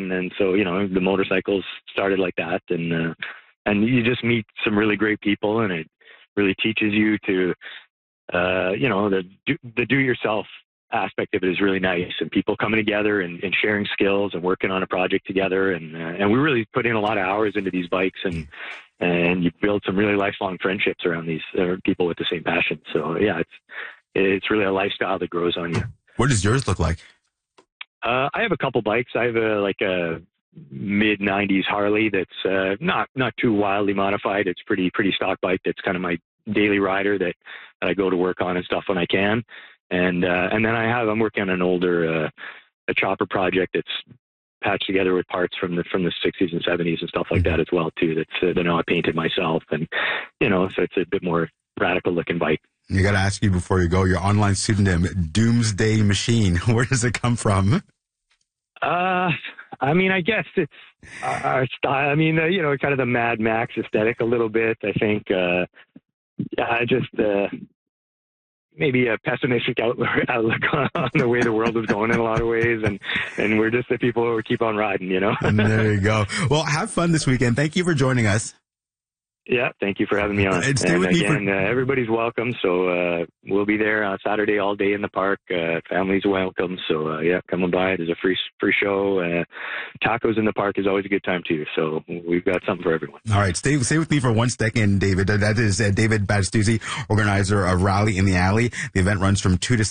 and so the motorcycles started like that, and you just meet some really great people, and it really teaches you to the do-yourself aspect of it is really nice, and people coming together and sharing skills and working on a project together, and we really put in a lot of hours into these bikes, and you build some really lifelong friendships around these people with the same passion. So yeah, it's really a lifestyle that grows on you. What does yours look like? I have a couple bikes. I have a mid 90s Harley that's not too wildly modified. It's pretty stock bike. That's kind of my daily rider that I go to work on and stuff when I can. And then I'm working on an older a chopper project that's patched together with parts from the 60s and 70s and stuff like that as well too. That's I painted myself, and so it's a bit more radical looking bike. You got to ask you before you go, your online pseudonym, Doomsday Machine. Where does it come from? I guess it's our style. Kind of the Mad Max aesthetic a little bit. I think, maybe a pessimistic outlook on the way the world is going in a lot of ways, and we're just the people who keep on riding, And there you go. Well, have fun this weekend. Thank you for joining us. Yeah, thank you for having me on. Everybody's welcome. So we'll be there on Saturday all day in the park. Family's welcome. So come on by. There's a free show. Tacos in the park is always a good time too. So we've got something for everyone. All right, stay with me for 1 second, David. That is David Bastuzzi, organizer of Rally in the Alley. The event runs from 2 to